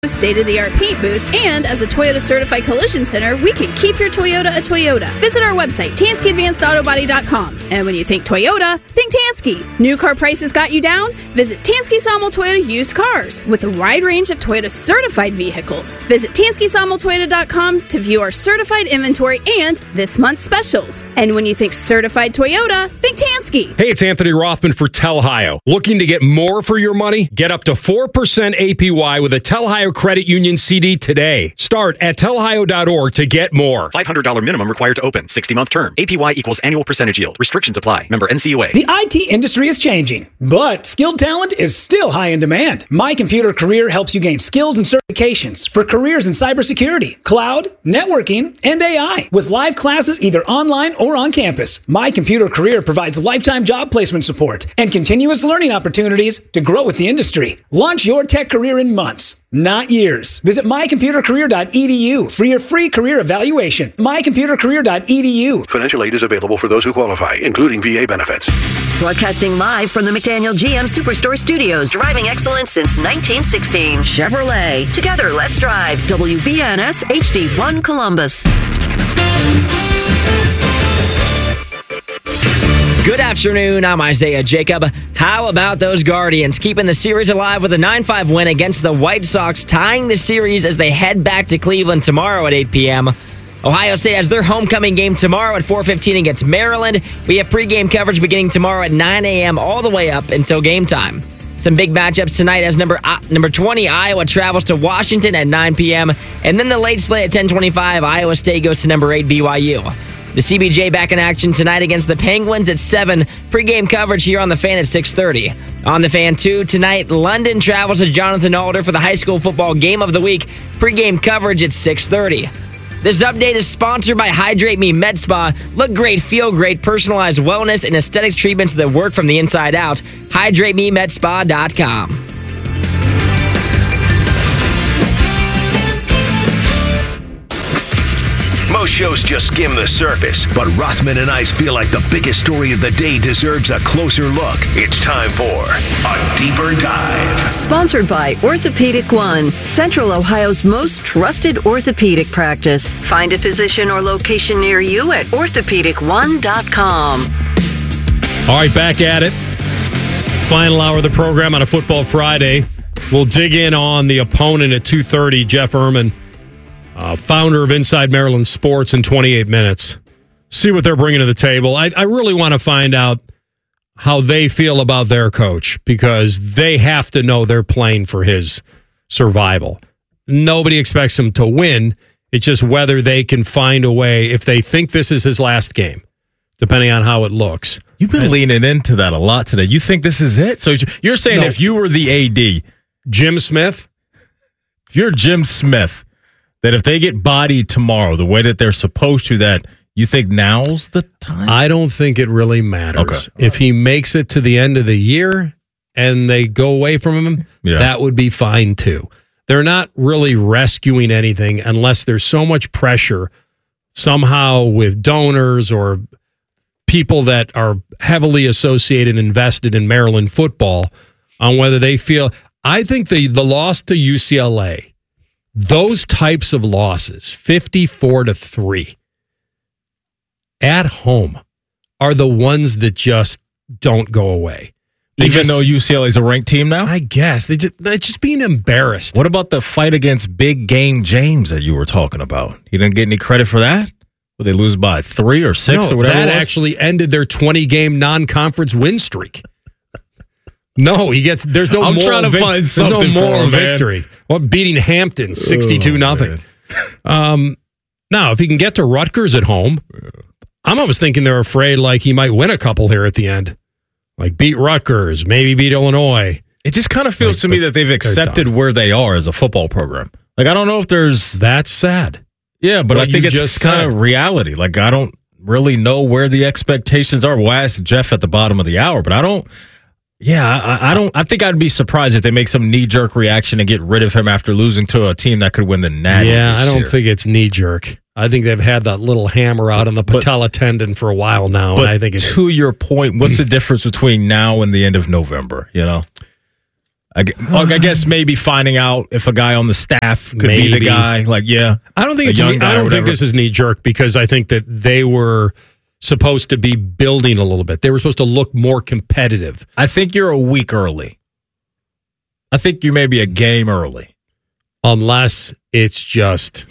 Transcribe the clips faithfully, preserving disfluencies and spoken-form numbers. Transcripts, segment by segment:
state-of-the-art paint booth, and as a Toyota Certified Collision Center, we can keep your Toyota a Toyota. Visit our website, Tansky Advanced Auto Body dot com. And when you think Toyota, think Tansky. New car prices got you down? Visit Tansky Sawmill Toyota Used Cars with a wide range of Toyota certified vehicles. Visit Tansky Sawmill Toyota dot com to view our certified inventory and this month's specials. And when you think certified Toyota, think Tansky. Hey, it's Anthony Rothman for Telhio. Looking to get more for your money? Get up to four percent A P Y with a Telhio Credit Union C D today. Start at telhio dot org to get more. five hundred dollars minimum required to open. sixty-month term. A P Y equals annual percentage yield. Restrictions apply. Member N C U A. The I T industry is changing, but skilled talent is still high in demand. My Computer Career helps you gain skills and certifications for careers in cybersecurity, cloud, networking, and A I. With live classes either online or on campus, My Computer Career provides lifetime job placement support and continuous learning opportunities to grow with the industry. Launch your tech career in months, not years. Visit my computer career dot e d u for your free career evaluation. my computer career dot e d u. Financial aid is available for those who qualify, including V A benefits. Broadcasting live from the McDaniel G M Superstore Studios, driving excellence since nineteen sixteen. Chevrolet. Together, let's drive. W B N S H D one Columbus. Good afternoon, I'm Isaiah Jacob. How about those Guardians keeping the series alive with a nine five win against the White Sox, tying the series as they head back to Cleveland tomorrow at eight p.m. Ohio State has their homecoming game tomorrow at four fifteen against Maryland. We have pregame coverage beginning tomorrow at nine a.m. all the way up until game time. Some big matchups tonight as number uh, number twenty, Iowa travels to Washington at nine p.m. And then the late slate at ten twenty-five, Iowa State goes to number eight, B Y U. The C B J back in action tonight against the Penguins at seven. Pre-game coverage here on The Fan at six thirty. On The Fan, too, tonight, London travels to Jonathan Alder for the high school football game of the week. Pre-game coverage at six thirty. This update is sponsored by Hydrate Me Med Spa. Look great, feel great, personalized wellness and aesthetic treatments that work from the inside out. hydrate me med spa dot com. Most shows just skim the surface, but Rothman and I feel like the biggest story of the day deserves a closer look. It's time for A Deeper Dive. Sponsored by Orthopedic One, Central Ohio's most trusted orthopedic practice. Find a physician or location near you at orthopedic one dot com. All right, back at it. Final hour of the program on a Football Friday. We'll dig in on the opponent at two thirty, Jeff Erman. Uh, founder of Inside Maryland Sports in twenty-eight minutes. See what they're bringing to the table. I, I really want to find out how they feel about their coach because they have to know they're playing for his survival. Nobody expects him to win. It's just whether they can find a way if they think this is his last game, depending on how it looks. You've been and, leaning into that a lot today. You think this is it? So you're saying no, if you were the A D, Jim Smith? If you're Jim Smith, that if they get bodied tomorrow the way that they're supposed to, that you think now's the time? I don't think it really matters. Okay. If he makes it to the end of the year and they go away from him, yeah. that would be fine too. They're not really rescuing anything unless there's so much pressure somehow with donors or people that are heavily associated and invested in Maryland football on whether they feel. I think the, the loss to U C L A, those types of losses, fifty-four to three at home, are the ones that just don't go away. They Even just, though U C L A is a ranked team now? I guess. They just, they're just being embarrassed. What about the fight against Big Game James that you were talking about? He didn't get any credit for that? Will they lose by three or six no, or whatever that it was? actually ended their twenty-game non-conference win streak. No, he gets. There's no. I'm moral trying to vic- find something There's no moral for him, victory. Well, beating Hampton sixty-two nothing. Oh, um, now, if he can get to Rutgers at home, I'm almost thinking they're afraid like he might win a couple here at the end, like beat Rutgers, maybe beat Illinois. It just kind of feels like, to me that they've accepted where they are as a football program. Like I don't know if there's that's sad. Yeah, but what I think it's just kind of reality. Like I don't really know where the expectations are. Well, I asked Jeff at the bottom of the hour, but I don't. Yeah, I, I don't. I think I'd be surprised if they make some knee-jerk reaction and get rid of him after losing to a team that could win the Natty. Yeah, I don't year. think it's knee-jerk. I think they've had that little hammer out on the patella but, tendon for a while now. But and I think it's, to your point, what's the difference between now and the end of November? You know, I, I guess maybe finding out if a guy on the staff could maybe. be the guy. Like, yeah. I don't think it's young I don't think this is knee jerk because I think that they were supposed to be building a little bit. They were supposed to look more competitive. I think you're a week early. I think you may be a game early. Unless it's just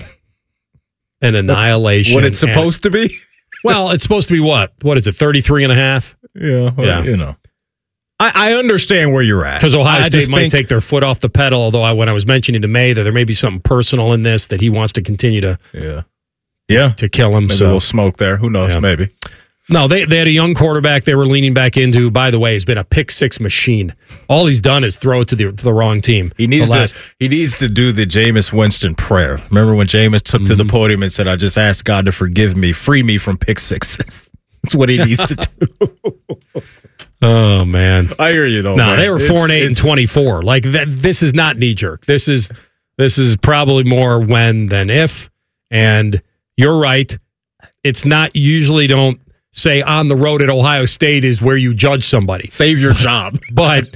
an annihilation. What it's supposed and, to be? Well, it's supposed to be what? What is it, thirty-three and a half? Yeah. Well, yeah. You know. I, I understand where you're at. Because Ohio I State might think, take their foot off the pedal, although I, when I was mentioning to May that there may be something personal in this that he wants to continue to yeah, yeah. to kill him. Maybe so. a little smoke there. Who knows? Yeah. Maybe. No, they, they had a young quarterback they were leaning back into, by the way, has been a pick six machine. All he's done is throw it to the to the wrong team. He needs last, to he needs to do the Jameis Winston prayer. Remember when Jameis took mm-hmm. to the podium and said, I just asked God to forgive me, free me from pick sixes. That's what he needs to do. Oh, man. I hear you, though. No, man. they were it's, four and eight and twenty-four. Like, that, this is not knee-jerk. This is This is probably more when than if. And you're right. It's not usually don't say on the road at Ohio State is where you judge somebody. Save your job. But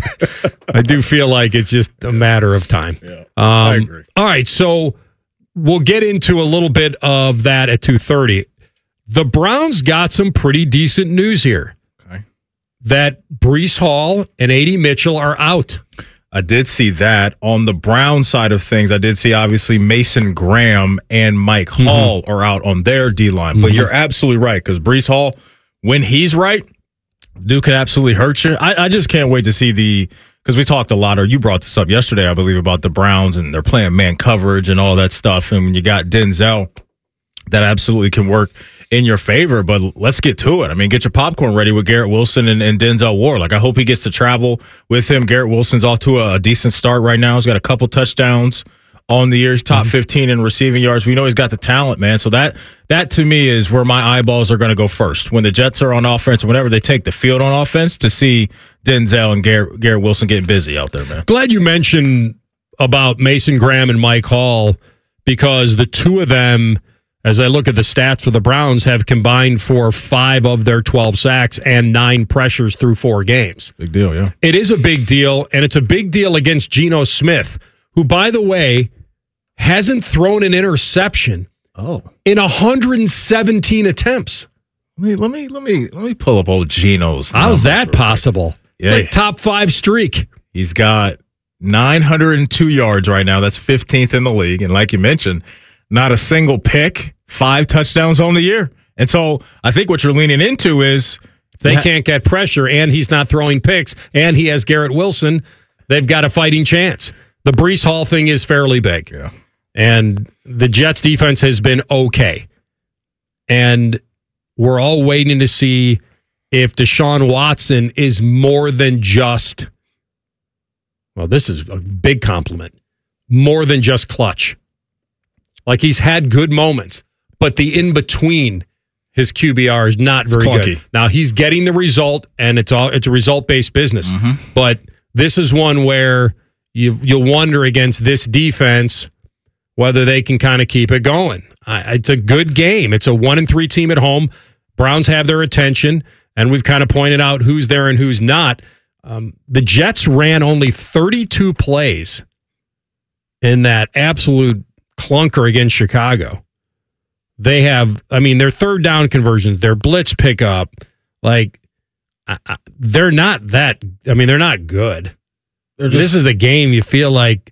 I do feel like it's just a matter of time. Yeah, um, I agree. All right, so we'll get into a little bit of that at two thirty. The Browns got some pretty decent news here. Okay. That Breece Hall and A D Mitchell are out. I did see that. On the Brown side of things, I did see obviously Mason Graham and Mike mm-hmm. Hall are out on their D-line. Mm-hmm. But you're absolutely right, because Breece Hall, when he's right, dude can absolutely hurt you. I, I just can't wait to see the – because we talked a lot, or you brought this up yesterday, I believe, about the Browns, and they're playing man coverage and all that stuff. And when you got Denzel, that absolutely can work in your favor, but let's get to it. I mean, get your popcorn ready with Garrett Wilson and, and Denzel Ward. Like, I hope he gets to travel with him. Garrett Wilson's off to a, a decent start right now. He's got a couple touchdowns on the year. He's top mm-hmm. fifteen in receiving yards. We know he's got the talent, man. So that, that to me is where my eyeballs are going to go first. When the Jets are on offense, whenever they take the field on offense, to see Denzel and Garrett, Garrett Wilson getting busy out there, man. Glad you mentioned about Mason Graham and Mike Hall, because the two of them, as I look at the stats for the Browns, have combined for five of their twelve sacks and nine pressures through four games. Big deal, yeah. It is a big deal, and it's a big deal against Geno Smith, who, by the way, hasn't thrown an interception oh. in one hundred seventeen attempts. Let me let me let me let me pull up old Geno's. How's that possible? Yeah. It's like top five streak. He's got nine hundred two yards right now. That's fifteenth in the league, and like you mentioned, not a single pick. Five touchdowns on the year. And so I think what you're leaning into is they can't get pressure, and he's not throwing picks, and he has Garrett Wilson. They've got a fighting chance. The Breece Hall thing is fairly big. Yeah. And the Jets defense has been okay. And we're all waiting to see if Deshaun Watson is more than just, well, this is a big compliment, more than just clutch. Like, he's had good moments, but the in-between his Q B R is not very good. Now, he's getting the result, and it's all it's a result-based business. Mm-hmm. But this is one where you, you'll wonder against this defense whether they can kind of keep it going. I, it's a good game. It's a one and three team at home. Browns have their attention, and we've kind of pointed out who's there and who's not. Um, the Jets ran only thirty-two plays in that absolute clunker against Chicago. They have, I mean, their third down conversions, their blitz pickup, like, I, I, they're not that, I mean, they're not good. They're just, this is the game you feel like,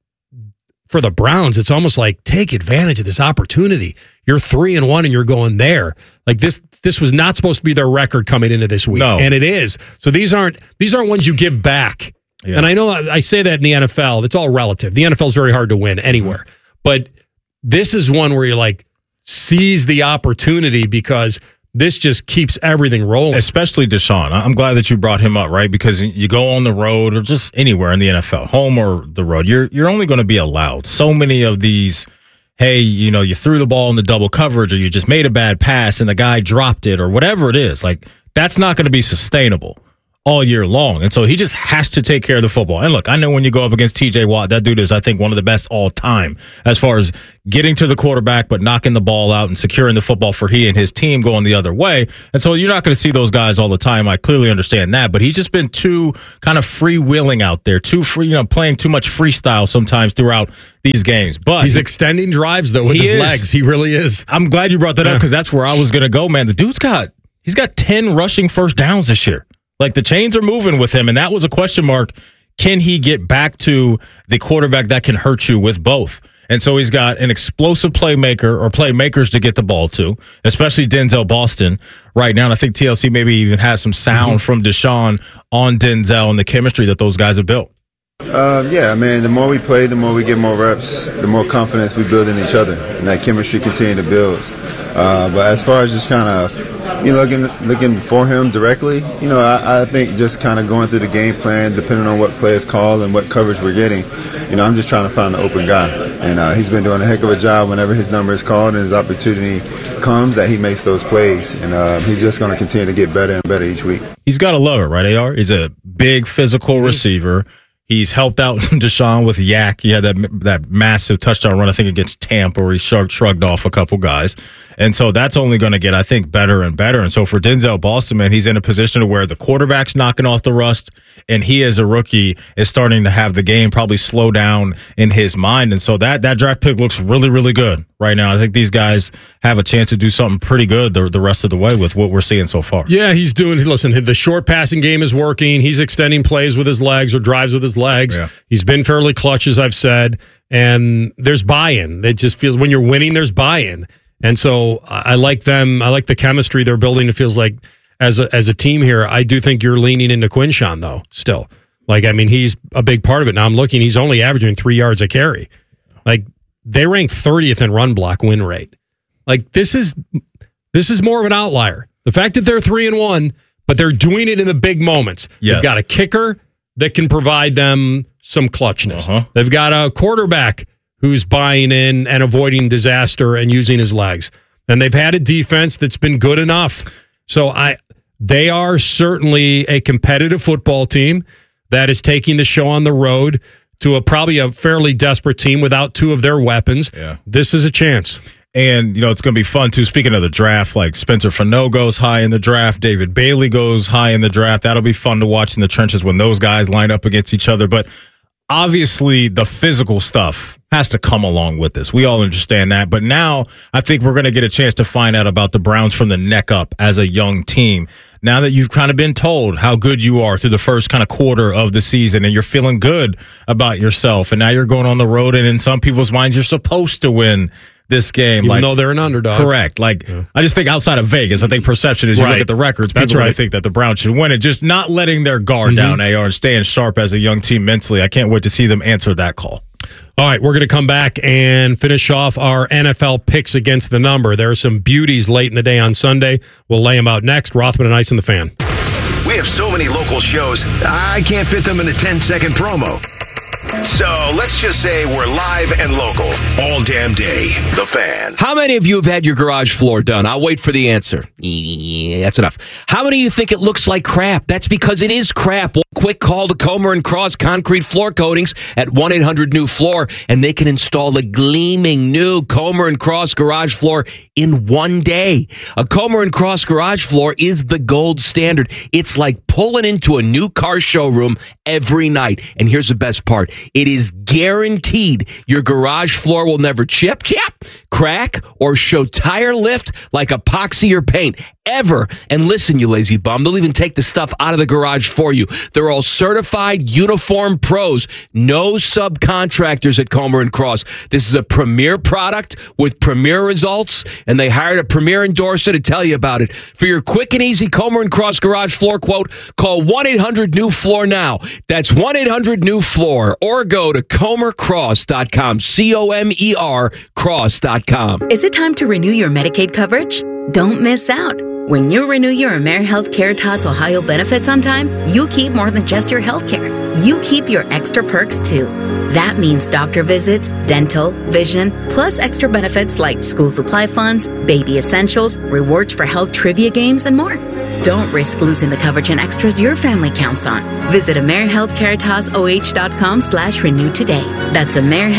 for the Browns, it's almost like, take advantage of this opportunity. You're three and one and you're going there. Like, this this was not supposed to be their record coming into this week. No. And it is. So these aren't these aren't ones you give back. Yeah. And I know I say that in the N F L. It's all relative. The N F L is very hard to win anywhere. Mm-hmm. But this is one where you're like, seize the opportunity, because this just keeps everything rolling. Especially Deshaun. I'm glad that you brought him up, right? Because you go on the road or just anywhere in the N F L, home or the road, you're you're only going to be allowed so many of these, hey, you know, you threw the ball in the double coverage, or you just made a bad pass and the guy dropped it, or whatever it is. Like, that's not going to be sustainable. all year long. And so he just has to take care of the football. And look, I know when you go up against T J Watt, that dude is, I think, one of the best all time as far as getting to the quarterback, but knocking the ball out and securing the football for he and his team going the other way. And so you're not going to see those guys all the time. I clearly understand that, but he's just been too kind of freewheeling out there, too free, you know, playing too much freestyle sometimes throughout these games. But he's extending drives though with his is. legs. He really is. I'm glad you brought that yeah. up because that's where I was going to go, man. The dude's got he's got ten rushing first downs this year. Like, the chains are moving with him, and that was a question mark. Can he get back to the quarterback that can hurt you with both? And so he's got an explosive playmaker or playmakers to get the ball to, especially Denzel Boston right now. And I think T L C maybe even has some sound mm-hmm. from Deshaun on Denzel and the chemistry that those guys have built. Uh, yeah, I mean, the more we play, the more we get more reps, the more confidence we build in each other, and that chemistry continue to build. Uh, but as far as just kind of, you know, looking looking for him directly, you know, I, I think just kind of going through the game plan, depending on what play is called and what coverage we're getting, you know, I'm just trying to find the open guy. And uh, he's been doing a heck of a job whenever his number is called and his opportunity comes that he makes those plays. And uh, he's just going to continue to get better and better each week. He's got to love it, right, A R? He's a big physical mm-hmm. receiver. He's helped out Deshaun with Yak. He had that that massive touchdown run, I think, against Tampa, where he shrugged, shrugged off a couple guys. And so that's only going to get, I think, better and better. And so for Denzel Boston, man, he's in a position to where the quarterback's knocking off the rust, and he, as a rookie, is starting to have the game probably slow down in his mind. And so that that draft pick looks really, really good right now. I think these guys have a chance to do something pretty good the, the rest of the way with what we're seeing so far. Yeah, he's doing, listen, the short passing game is working. He's extending plays with his legs or drives with his legs. Yeah. He's been fairly clutch, as I've said, and there's buy-in. It just feels when you're winning, there's buy-in. And so I like them. I like the chemistry they're building. It feels like as a, as a team here, I do think you're leaning into Quinshawn, though, still. Like, I mean, he's a big part of it. Now I'm looking, he's only averaging three yards a carry. Like, they rank thirtieth in run block win rate. Like, this is this is more of an outlier. The fact that they're three and one, but they're doing it in the big moments. Yes. They've got a kicker that can provide them some clutchness. Uh-huh. They've got a quarterback who's buying in and avoiding disaster and using his legs. And they've had a defense that's been good enough. So I, they are certainly a competitive football team that is taking the show on the road to a probably a fairly desperate team without two of their weapons. Yeah. This is a chance. And, you know, it's going to be fun, too. Speaking of the draft, like Spencer Fano goes high in the draft. David Bailey goes high in the draft. That'll be fun to watch in the trenches when those guys line up against each other. But obviously, the physical stuff has to come along with this. We all understand that. But now I think we're going to get a chance to find out about the Browns from the neck up as a young team. Now that you've kind of been told how good you are through the first kind of quarter of the season and you're feeling good about yourself, and now you're going on the road, and in some people's minds, you're supposed to win this game. Even like, though they're an underdog. Correct. Like, yeah. I just think outside of Vegas, I think perception is you right. look at the records, people That's right. really think that the Browns should win it. Just not letting their guard mm-hmm. down, A R, and staying sharp as a young team mentally. I can't wait to see them answer that call. All right, we're going to come back and finish off our N F L picks against the number. There are some beauties late in the day on Sunday. We'll lay them out next. Rothman and Ice and the Fan. We have so many local shows, I can't fit them in a ten-second promo. So let's just say we're live and local all damn day. The Fan. How many of you have had your garage floor done? I'll wait for the answer. Yeah, that's enough. How many of you think it looks like crap? That's because it is crap. One quick call to Comer and Cross Concrete Floor Coatings at one eight hundred new floor, and they can install a gleaming new Comer and Cross garage floor in one day. A Comer and Cross garage floor is the gold standard. It's like pulling into a new car showroom every night. And here's the best part. It is guaranteed your garage floor will never chip, chip, crack, or show tire lift like epoxy or paint. Ever. And listen, you lazy bum, they'll even take the stuff out of the garage for you. They're all certified uniform pros. No subcontractors at Comer and Cross. This is a premier product with premier results, and they hired a premier endorser to tell you about it. For your quick and easy Comer and Cross garage floor quote, call one eight hundred new floor now. That's one eight hundred new floor, or go to comer cross dot com. C O M E R cross dot com. Is it time to renew your Medicaid coverage? Don't miss out. When you renew your AmeriHealth Caritas Ohio benefits on time, you keep more than just your health care. You keep your extra perks too. That means doctor visits, dental, vision, plus extra benefits like school supply funds, baby essentials, rewards for health trivia games, and more. Don't risk losing the coverage and extras your family counts on. Visit AmeriHealthCaritasOH.com slash renew today. That's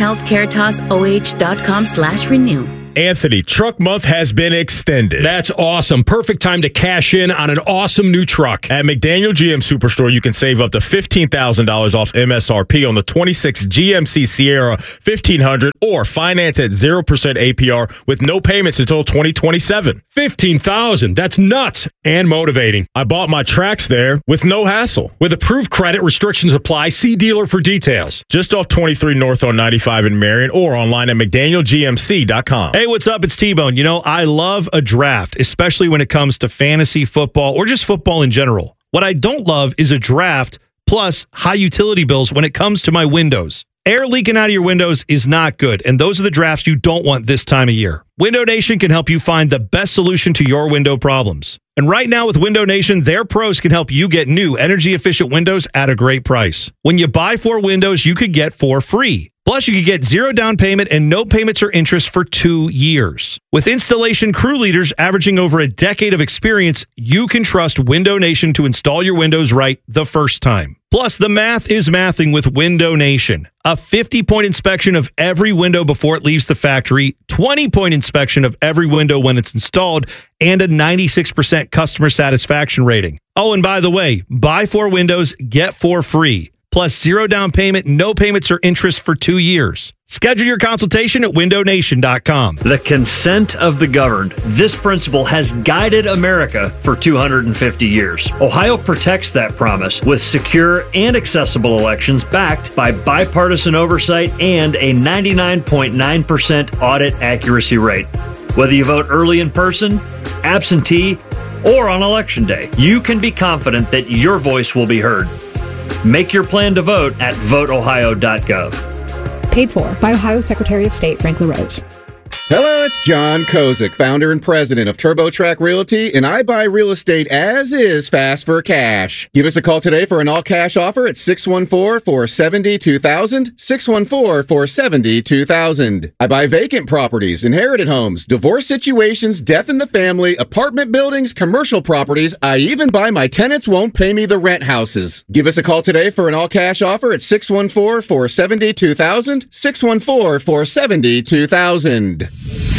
AmeriHealthCaritasOH.com slash renew. Anthony, Truck Month has been extended. That's awesome. Perfect time to cash in on an awesome new truck. At McDaniel G M Superstore, you can save up to fifteen thousand dollars off M S R P on the twenty-six G M C Sierra fifteen hundred or finance at zero percent A P R with no payments until twenty twenty-seven. fifteen thousand dollars. That's nuts and motivating. I bought my tracks there with no hassle. With approved credit, restrictions apply. See dealer for details. Just off twenty-three North on ninety-five in Marion or online at McDaniel G M C dot com. Hey, what's up? It's T-Bone. You know, I love a draft, especially when it comes to fantasy football or just football in general. What I don't love is a draft plus high utility bills when it comes to my windows. Air leaking out of your windows is not good, and those are the drafts you don't want this time of year. Window Nation can help you find the best solution to your window problems. And right now with Window Nation, their pros can help you get new energy-efficient windows at a great price. When you buy four windows, you could get four free. Plus, you could get zero down payment and no payments or interest for two years. With installation crew leaders averaging over a decade of experience, you can trust Window Nation to install your windows right the first time. Plus, the math is mathing with Window Nation. A fifty-point inspection of every window before it leaves the factory, twenty-point inspection of every window when it's installed, and a ninety-six percent customer satisfaction rating. Oh, and by the way, buy four windows, get four free. Plus zero down payment, no payments or interest for two years. Schedule your consultation at window nation dot com. The consent of the governed. This principle has guided America for two hundred fifty years. Ohio protects that promise with secure and accessible elections backed by bipartisan oversight and a ninety-nine point nine percent audit accuracy rate. Whether you vote early in person, absentee, or on election day, you can be confident that your voice will be heard. Make your plan to vote at vote ohio dot gov. Paid for by Ohio Secretary of State Frank LaRose. Hello, it's John Kozik, founder and president of TurboTrack Realty, and I buy real estate as is fast for cash. Give us a call today for an all-cash offer at six one four, four seven zero, two thousand, six one four, four seven zero, two thousand. I buy vacant properties, inherited homes, divorce situations, death in the family, apartment buildings, commercial properties. I even buy my tenants won't pay me the rent houses. Give us a call today for an all-cash offer at six one four, four seven zero, two thousand, six one four, four seven zero, two thousand.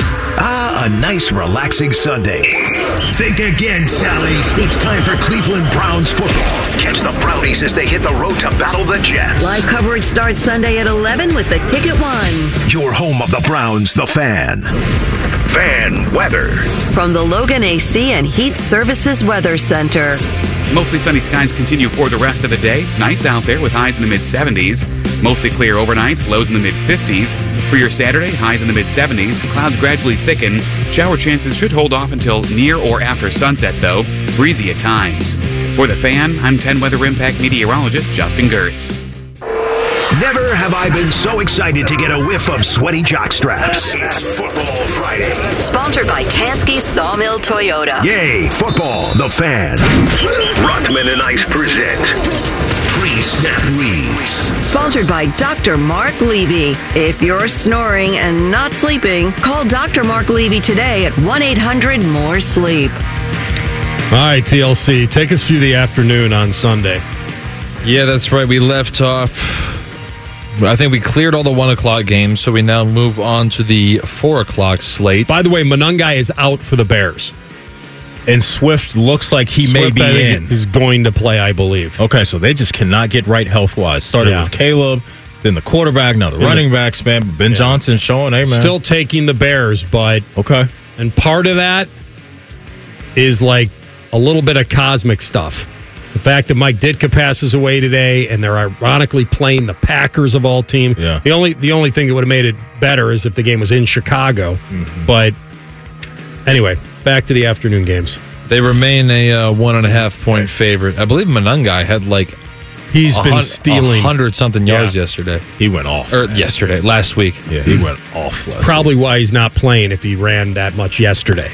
Ah, a nice, relaxing Sunday. Think again, Sally. It's time for Cleveland Browns football. Catch the Brownies as they hit the road to battle the Jets. Live coverage starts Sunday at eleven with the kick at one. Your home of the Browns, the Fan. Fan weather. From the Logan A C and Heat Services Weather Center. Mostly sunny skies continue for the rest of the day. Nice out there with highs in the mid-seventies. Mostly clear overnight, lows in the mid-fifties. For your Saturday, highs in the mid-seventies. Clouds gradually thicken. Shower chances should hold off until near or after sunset, though. Breezy at times. For the Fan, I'm ten Weather Impact meteorologist Justin Gertz. Never have I been so excited to get a whiff of sweaty jock straps. It's Football Friday. Sponsored by Tansky Sawmill Toyota. Yay, football, the Fan. Rockman and Ice present Pre-Snap Reads. Sponsored by Doctor Mark Levy. If you're snoring and not sleeping, call Doctor Mark Levy today at one eight hundred more sleep. All right, T L C, take us through the afternoon on Sunday. Yeah, that's right. We left off... I think we cleared all the one o'clock games, so we now move on to the four o'clock slate. By the way, Monangai is out for the Bears. And Swift looks like he Swift, may be in. He's going to play, I believe. Okay, so they just cannot get right health-wise. Started Yeah. with Caleb, then the quarterback, now the Yeah. running backs, man. Ben Yeah. Johnson showing, hey, man. Still taking the Bears, but... Okay. And part of that is like a little bit of cosmic stuff. The fact that Mike Ditka passes away today, and they're ironically playing the Packers of all team. Yeah. The only the only thing that would have made it better is if the game was in Chicago. Mm-hmm. But anyway, back to the afternoon games. They remain a uh, one and a half point favorite. I believe Monangai had like he's a been hun- stealing a hundred something yards Yeah. yesterday. He went off. Or yesterday, last week. Yeah, he went off last Probably why he's not playing if he ran that much yesterday.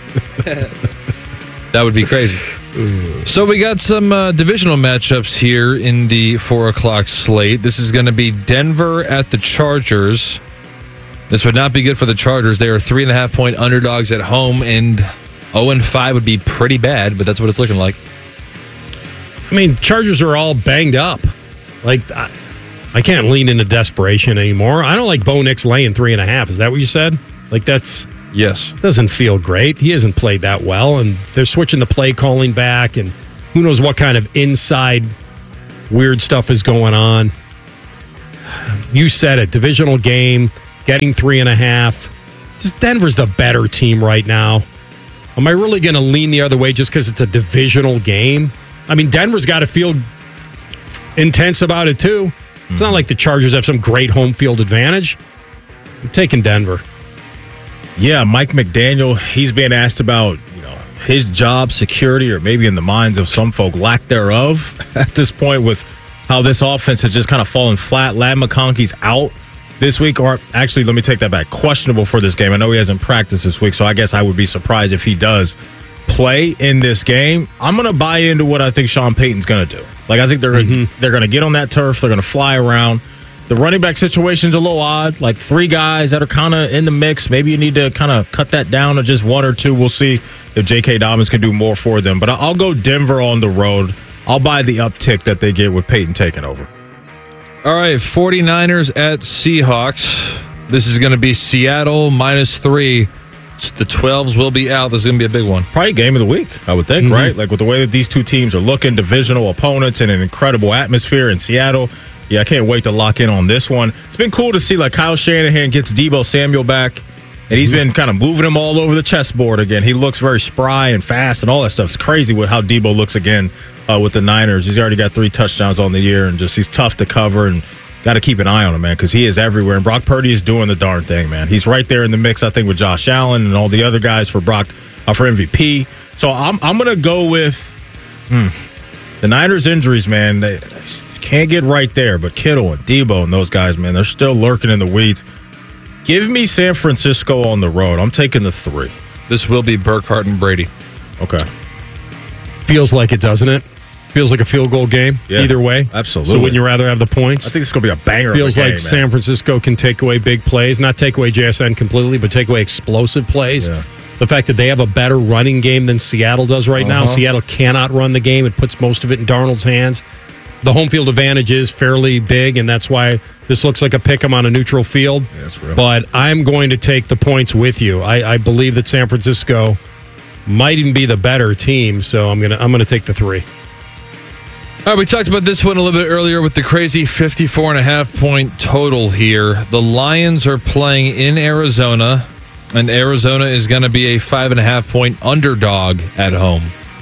That would be crazy. So we got some uh, divisional matchups here in the four o'clock slate. This is going to be Denver at the Chargers. This would not be good for the Chargers. They are three and a half point underdogs at home, and oh and five would be pretty bad, but that's what it's looking like. I mean, Chargers are all banged up. Like, I, I can't lean into desperation anymore. I don't like Bo Nix laying three and a half. Is that what you said? Like, that's... Yes. Doesn't feel great. He hasn't played that well, and they're switching the play calling back, and who knows what kind of inside weird stuff is going on. You said it. Divisional game, getting three and a half. Just Denver's the better team right now. Am I really going to lean the other way just because it's a divisional game? I mean, Denver's got to feel intense about it, too. It's mm-hmm. not like the Chargers have some great home field advantage. I'm taking Denver. Yeah, Mike McDaniel, he's being asked about, you know, his job security, or maybe in the minds of some folk, lack thereof at this point with how this offense has just kind of fallen flat. Ladd McConkey's out this week, or actually, let me take that back, questionable for this game. I know he hasn't practiced this week, so I guess I would be surprised if he does play in this game. I'm going to buy into what I think Sean Payton's going to do. Like, I think they're mm-hmm. gonna, they're going to get on that turf. They're going to fly around. The running back situation's a little odd. Like, three guys that are kind of in the mix. Maybe you need to kind of cut that down to just one or two. We'll see if J K. Dobbins can do more for them. But I'll go Denver on the road. I'll buy the uptick that they get with Peyton taking over. All right, 49ers at Seahawks. This is going to be Seattle minus three. The twelves will be out. This is going to be a big one. Probably game of the week, I would think, mm-hmm. right? Like, with the way that these two teams are looking, divisional opponents and an incredible atmosphere in Seattle. Yeah, I can't wait to lock in on this one. It's been cool to see, like, Kyle Shanahan gets Deebo Samuel back, and he's been kind of moving him all over the chessboard again. He looks very spry and fast and all that stuff. It's crazy with how Deebo looks again uh, with the Niners. He's already got three touchdowns on the year, and just he's tough to cover, and got to keep an eye on him, man, because he is everywhere. And Brock Purdy is doing the darn thing, man. He's right there in the mix, I think, with Josh Allen and all the other guys for Brock uh, for M V P. So I'm I'm going to go with hmm, the Niners' injuries, man. They can't get right there, but Kittle and Deebo and those guys, man, they're still lurking in the weeds. Give me San Francisco on the road. I'm taking the three. This will be Burkhardt and Brady. Okay. Feels like it, doesn't it? Feels like a field goal game yeah, either way. Absolutely. So wouldn't you rather have the points? I think it's going to be a banger. Feels of a game, like man. San Francisco can take away big plays, not take away J S N completely, but take away explosive plays. Yeah. The fact that they have a better running game than Seattle does right uh-huh. now. Seattle cannot run the game. It puts most of it in Darnold's hands. The home field advantage is fairly big, and that's why this looks like a pick 'em on a neutral field. Yeah, that's real. But I'm going to take the points with you. I, I believe that San Francisco might even be the better team, so I'm gonna I'm gonna take the three. All right, we talked about this one a little bit earlier with the crazy fifty-four and a half point total here. The Lions are playing in Arizona, and Arizona is going to be a five and a half point underdog at home.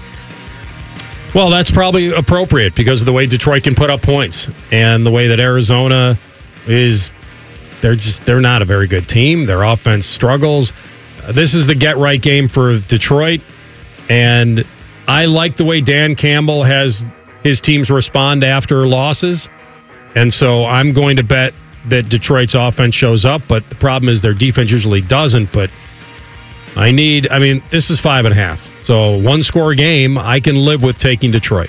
Well, that's probably appropriate because of the way Detroit can put up points and the way that Arizona is. They're just they're not a very good team. Their offense struggles. Uh, this is the get right game for Detroit, and I like the way Dan Campbell has his teams respond after losses. And so I'm going to bet that Detroit's offense shows up, but the problem is their defense usually doesn't. But I need, I mean, this is five and a half. So one score game, I can live with taking Detroit.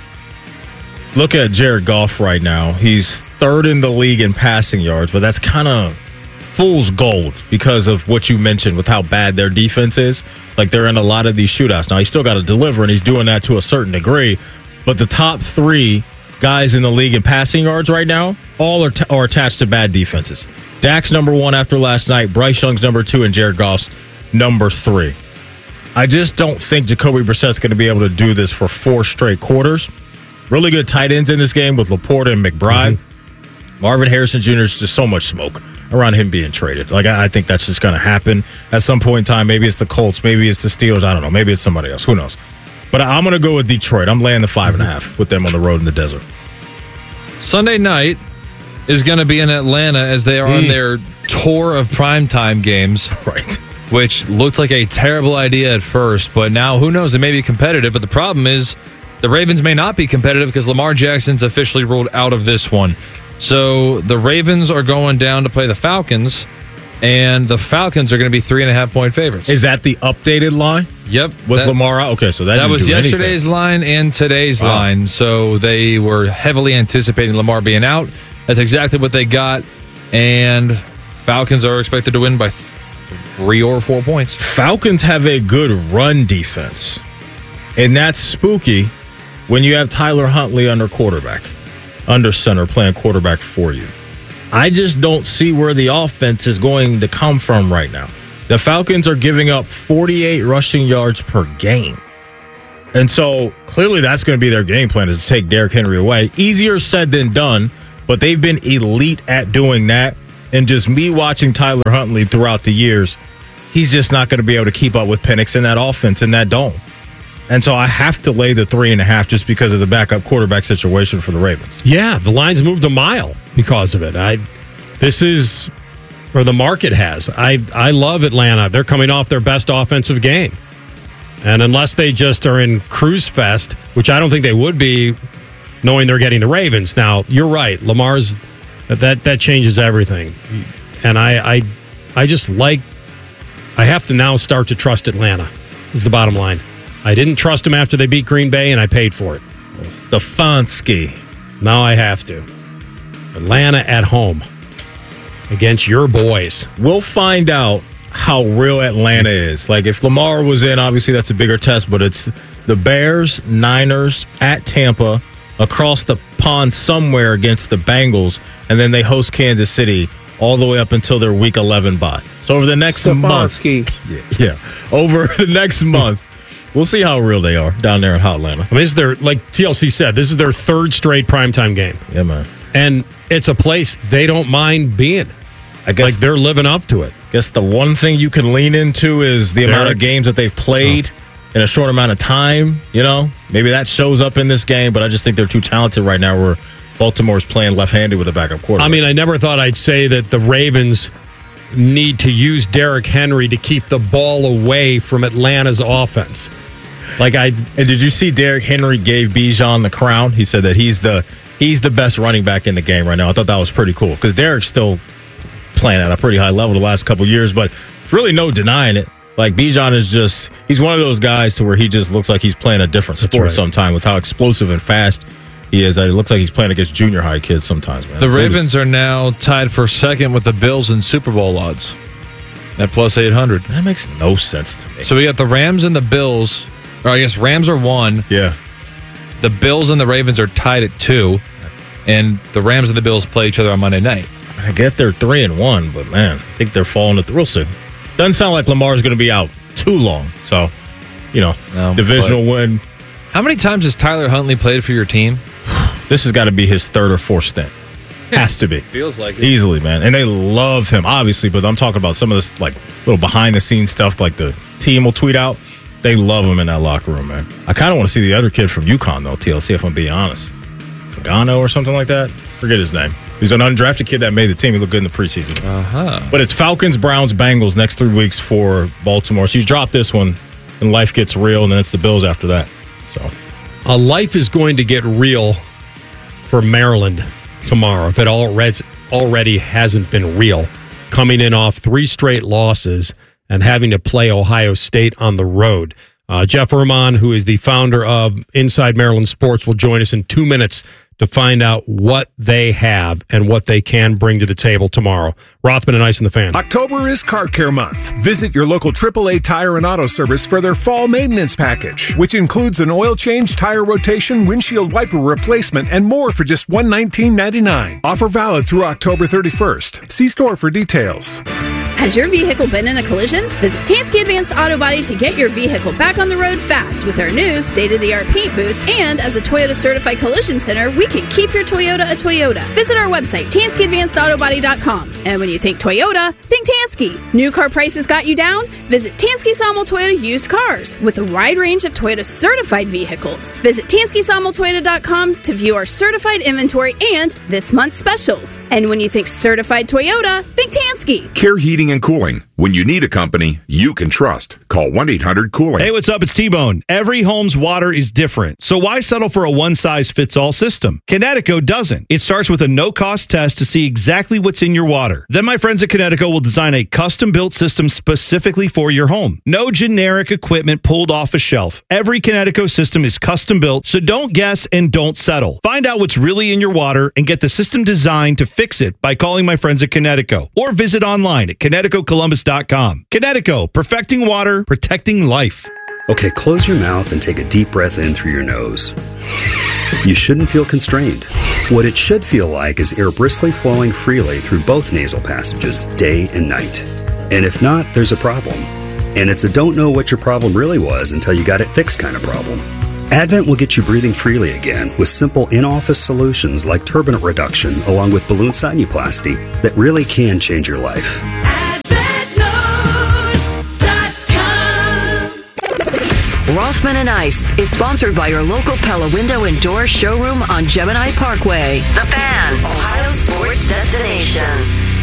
Look at Jared Goff right now. He's third in the league in passing yards, but that's kind of fool's gold because of what you mentioned with how bad their defense is. Like, they're in a lot of these shootouts. Now, he's still got to deliver, and he's doing that to a certain degree. But the top three guys in the league in passing yards right now all are, t- are attached to bad defenses. Dak's number one after last night. Bryce Young's number two, and Jared Goff's number three. I just don't think Jacoby Brissett's going to be able to do this for four straight quarters. Really good tight ends in this game with Laporta and McBride. Mm-hmm. Marvin Harrison Junior is just so much smoke around him being traded. Like, I, I think that's just going to happen at some point in time. Maybe it's the Colts. Maybe it's the Steelers. I don't know. Maybe it's somebody else. Who knows? But I'm going to go with Detroit. I'm laying the five and a half with them on the road in the desert. Sunday night is going to be in Atlanta as they are mm. on their tour of primetime games. Right. Which looked like a terrible idea at first, but now who knows? It may be competitive, but the problem is the Ravens may not be competitive because Lamar Jackson's officially ruled out of this one. So the Ravens are going down to play the Falcons, and the Falcons are going to be three and a half point favorites. Is that the updated line? Yep. With that, Lamar out? Okay, so that, that didn't was do yesterday's anything. line and today's wow. line. So they were heavily anticipating Lamar being out. That's exactly what they got. And Falcons are expected to win by th- three or four points. Falcons have a good run defense, and that's spooky when you have Tyler Huntley under quarterback, under center, playing quarterback for you. I just don't see where the offense is going to come from right now. The Falcons are giving up forty-eight rushing yards per game. And so clearly that's going to be their game plan, is to take Derrick Henry away. Easier said than done, but they've been elite at doing that. And just me watching Tyler Huntley throughout the years, he's just not going to be able to keep up with Penix in that offense, in that dome. And so I have to lay the three and a half just because of the backup quarterback situation for the Ravens. Yeah, the line's moved a mile because of it. I, this is, or the market has. I, I love Atlanta. They're coming off their best offensive game. And unless they just are in cruise fest, which I don't think they would be, knowing they're getting the Ravens. Now, you're right. Lamar's, that that changes everything. And I, I, I just like, I have to now start to trust Atlanta, is the bottom line. I didn't trust them after they beat Green Bay, and I paid for it. Stefanski. Now I have to. Atlanta at home against your boys. We'll find out how real Atlanta is. Like, if Lamar was in, obviously that's a bigger test, but it's the Bears, Niners, at Tampa, across the pond somewhere against the Bengals, and then they host Kansas City all the way up until their Week eleven bye. So over the next Stefanski. month, yeah, yeah, over the next month, we'll see how real they are down there in Hot Atlanta. I mean, this is their, like T L C said, this is their third straight primetime game. Yeah, man. And it's a place they don't mind being. I guess like they're living up to it. I guess the one thing you can lean into is the Derek. amount of games that they've played oh. in a short amount of time. You know, maybe that shows up in this game, but I just think they're too talented right now where Baltimore's playing left-handed with a backup quarterback. I mean, I never thought I'd say that the Ravens need to use Derrick Henry to keep the ball away from Atlanta's offense. Like I and did you see Derrick Henry gave Bijan the crown? He said that he's the he's the best running back in the game right now. I thought that was pretty cool because Derrick's still playing at a pretty high level the last couple of years, but really no denying it. Like Bijan is just he's one of those guys to where he just looks like he's playing a different sport right. sometimes with how explosive and fast he is. It looks like he's playing against junior high kids sometimes, man. The Ravens are now tied for second with the Bills in Super Bowl odds at plus eight hundred. That makes no sense to me. So we got the Rams and the Bills, or I guess Rams are one. Yeah. The Bills and the Ravens are tied at two, and the Rams and the Bills play each other on Monday night. I get they're three and one, but man, I think they're falling at the real soon. Doesn't sound like Lamar's going to be out too long. So, you know, no, divisional win. How many times has Tyler Huntley played for your team? This has got to be his third or fourth stint. Yeah, has to be. Feels like it. Easily, man. And they love him, obviously, but I'm talking about some of this like little behind-the-scenes stuff like the team will tweet out. They love him in that locker room, man. I kind of want to see the other kid from UConn, though, T L C, if I'm being honest. Pagano or something like that. Forget his name. He's an undrafted kid that made the team. He looked good in the preseason. Uh-huh. But it's Falcons, Browns, Bengals next three weeks for Baltimore. So you drop this one, and life gets real, and then it's the Bills after that. So, uh, life is going to get real for Maryland tomorrow, if it already, already hasn't been real. Coming in off three straight losses and having to play Ohio State on the road. Uh, Jeff Erman, who is the founder of Inside Maryland Sports, will join us in two minutes to find out what they have and what they can bring to the table tomorrow. Rothman and Ice and the Fan. October is Car Care Month. Visit your local triple A Tire and Auto Service for their fall maintenance package, which includes an oil change, tire rotation, windshield wiper replacement, and more for just one hundred nineteen ninety-nine. Offer valid through October thirty-first. See store for details. Has your vehicle been in a collision? Visit Tansky Advanced Auto Body to get your vehicle back on the road fast with our new state-of-the-art paint booth. And as a Toyota Certified Collision Center, we can keep your Toyota a Toyota. Visit our website, Tansky Advanced Auto Body dot com. And when you think Toyota, think Tansky. New car prices got you down? Visit Tansky Sawmill Toyota Used Cars with a wide range of Toyota certified vehicles. Visit Tansky Sawmill Toyota dot com to view our certified inventory and this month's specials. And when you think certified Toyota, think Tansky. Care Heating and Cooling. When you need a company you can trust. Call one eight hundred cooling. Hey, what's up? It's T-Bone. Every home's water is different, so why settle for a one-size-fits-all system? Kinetico doesn't. It starts with a no-cost test to see exactly what's in your water. Then my friends at Kinetico will design a custom-built system specifically for your home. No generic equipment pulled off a shelf. Every Kinetico system is custom-built, so don't guess and don't settle. Find out what's really in your water and get the system designed to fix it by calling my friends at Kinetico or visit online at kinetico columbus dot com. Kinetico, perfecting water, protecting life. Okay, close your mouth and take a deep breath in through your nose. You shouldn't feel constrained. What it should feel like is air briskly flowing freely through both nasal passages, day and night. And if not, there's a problem. And it's a don't know what your problem really was until you got it fixed kind of problem. Advent will get you breathing freely again with simple in-office solutions like turbinate reduction along with balloon sinuplasty that really can change your life. Rossman and Ice is sponsored by your local Pella Window and Door showroom on Gemini Parkway. The Fan, Ohio sports destination.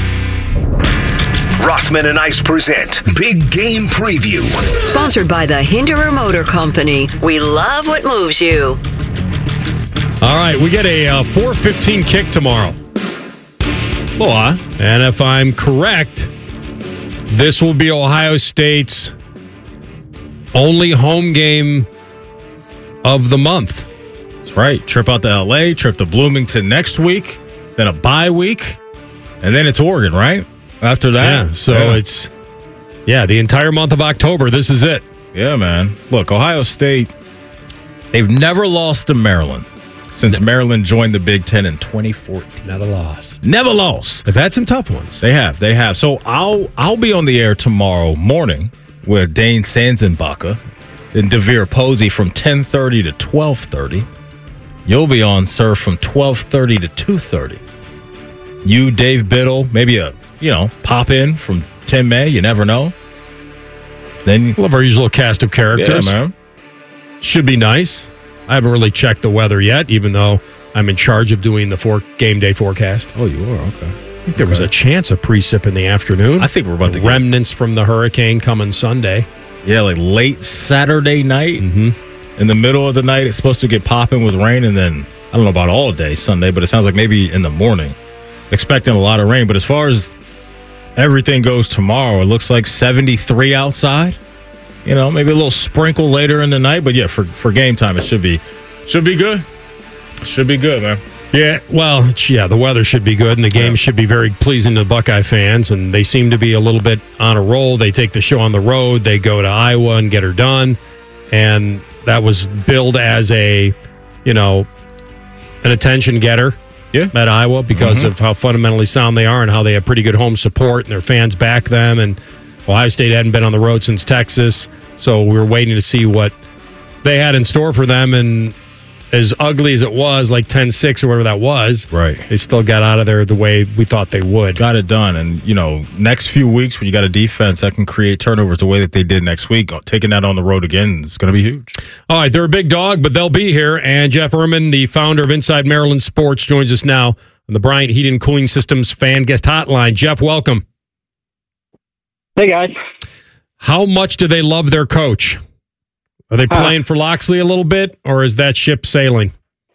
Rothman and Ice present Big Game Preview. Sponsored by the Hinderer Motor Company. We love what moves you. All right, we get a uh, four fifteen kick tomorrow. Boy. And if I'm correct, this will be Ohio State's only home game of the month. That's right. Trip out to L A, trip to Bloomington next week, then a bye week, and then it's Oregon, right? After that. Yeah, so yeah. it's, yeah, the entire month of October. This is it. Yeah, man. Look, Ohio State, they've never lost to Maryland since no. Maryland joined the Big Ten in twenty fourteen. Never lost. Never lost. They've had some tough ones. They have. They have. So I'll I'll be on the air tomorrow morning with Dane Sanzenbacher and DeVere Posey from ten thirty to twelve thirty. You'll be on, sir, from twelve thirty to two thirty. You, Dave Biddle, maybe a, you know, pop in from Tim May. You never know. Then Love our usual cast of characters. Yeah, man. Should be nice. I haven't really checked the weather yet, even though I'm in charge of doing the four game day forecast. Oh, you are? Okay. I think there was a chance of precip in the afternoon. I think we're about to get remnants from the hurricane coming Sunday. Yeah, like late Saturday night. Mm-hmm. In the middle of the night, it's supposed to get popping with rain, and then I don't know about all day Sunday, but it sounds like maybe in the morning. Expecting a lot of rain, but as far as everything goes tomorrow, it looks like seventy-three outside. You know, maybe a little sprinkle later in the night, but yeah, for, for game time, it should be should be good. Should be good, man. Yeah, well, yeah, the weather should be good, and the game yeah. should be very pleasing to Buckeye fans, and they seem to be a little bit on a roll. They take the show on the road. They go to Iowa and get her done, and that was billed as a, you know, an attention getter. Yeah. At Iowa because mm-hmm. of how fundamentally sound they are and how they have pretty good home support and their fans back them. And Ohio State hadn't been on the road since Texas, so we were waiting to see what they had in store for them. And as ugly as it was, like ten six or whatever that was, right? They still got out of there the way we thought they would. Got it done. And, you know, next few weeks when you got a defense that can create turnovers the way that they did next week, taking that on the road again is going to be huge. All right, they're a big dog, but they'll be here. And Jeff Erman, the founder of Inside Maryland Sports, joins us now on the Bryant Heating and Cooling Systems Fan Guest Hotline. Jeff, welcome. Hey, guys. How much do they love their coach? Are they playing uh, for Loxley a little bit, or is that ship sailing?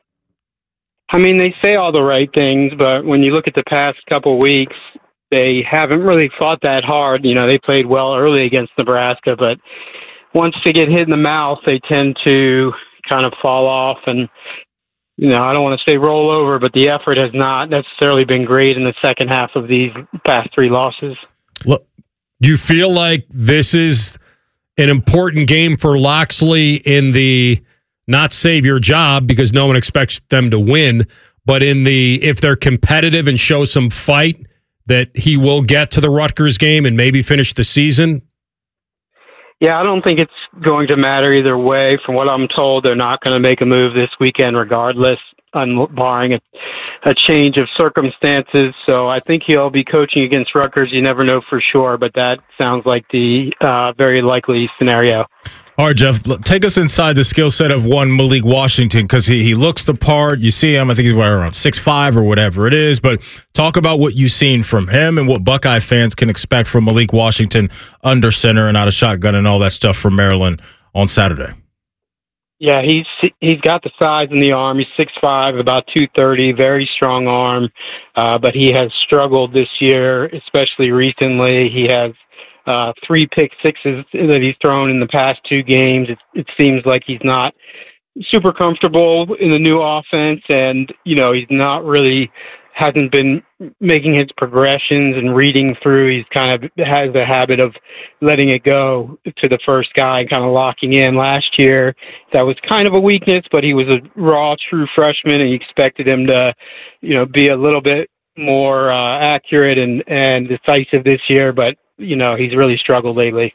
I mean, they say all the right things, but when you look at the past couple weeks, they haven't really fought that hard. You know, they played well early against Nebraska, but once they get hit in the mouth, they tend to kind of fall off. And, you know, I don't want to say roll over, but the effort has not necessarily been great in the second half of these past three losses. Look, you feel like this is an important game for Loxley in the not save your job because no one expects them to win, but in the if they're competitive and show some fight, that he will get to the Rutgers game and maybe finish the season? Yeah, I don't think it's going to matter either way. From what I'm told, they're not going to make a move this weekend regardless. un- barring a, a change of circumstances. So I think he'll be coaching against Rutgers. You never know for sure, but that sounds like the uh, very likely scenario. All right, Jeff, take us inside the skill set of one Malik Washington, because he, he looks the part. You see him, I think he's what, around six five or whatever it is, but talk about what you've seen from him and what Buckeye fans can expect from Malik Washington under center and out of shotgun and all that stuff from Maryland on Saturday. Yeah, he's he's got the size and the arm. He's six five, about two thirty, very strong arm, uh, but he has struggled this year, especially recently. He has Uh, three pick sixes that he's thrown in the past two games. It, it seems like he's not super comfortable in the new offense, and you know he's not really hasn't been making his progressions and reading through. He's kind of has the habit of letting it go to the first guy and kind of locking in. Last year, that was kind of a weakness, but he was a raw, true freshman, and you expected him to, you know, be a little bit more uh, accurate and and decisive this year, but you know, he's really struggled lately.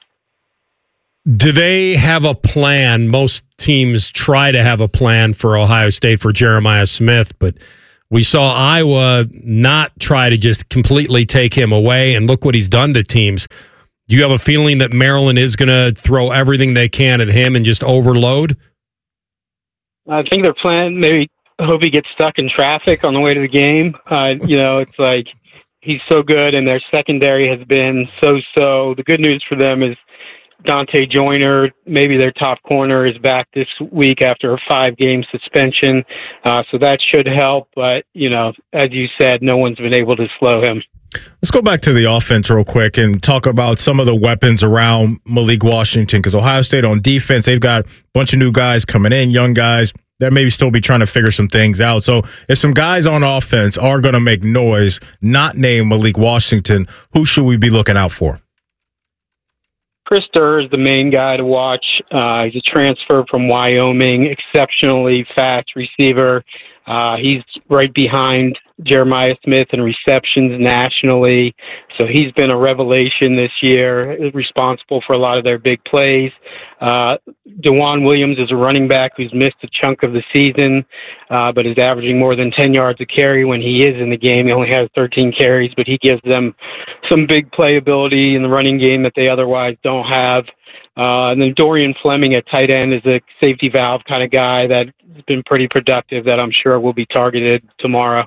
Do they have a plan? Most teams try to have a plan for Ohio State for Jeremiah Smith, but we saw Iowa not try to just completely take him away, and look what he's done to teams. Do you have a feeling that Maryland is going to throw everything they can at him and just overload? I think their plan, maybe hope he gets stuck in traffic on the way to the game. Uh, you know, it's like, he's so good, and their secondary has been so-so. The good news for them is Dante Joyner, maybe their top corner, is back this week after a five-game suspension. Uh, so that should help. But, you know, as you said, no one's been able to slow him. Let's go back to the offense real quick and talk about some of the weapons around Malik Washington, because Ohio State on defense, they've got a bunch of new guys coming in, young guys that maybe still be trying to figure some things out. So if some guys on offense are going to make noise, not name Malik Washington, who should we be looking out for? Chris Durr is the main guy to watch. Uh, he's a transfer from Wyoming, exceptionally fast receiver. Uh, he's right behind Jeremiah Smith in receptions nationally. So he's been a revelation this year, responsible for a lot of their big plays. Uh, DeJuan Williams is a running back who's missed a chunk of the season, uh, but is averaging more than ten yards a carry when he is in the game. He only has thirteen carries, but he gives them some big playability in the running game that they otherwise don't have. Uh, and then Dorian Fleming at tight end is a safety valve kind of guy that's been pretty productive that I'm sure will be targeted tomorrow.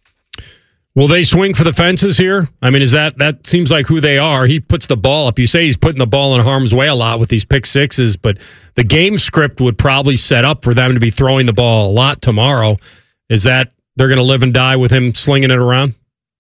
Will they swing for the fences here? I mean, is that that seems like who they are? He puts the ball up. You say he's putting the ball in harm's way a lot with these pick sixes, but the game script would probably set up for them to be throwing the ball a lot tomorrow. Is that they're going to live and die with him slinging it around?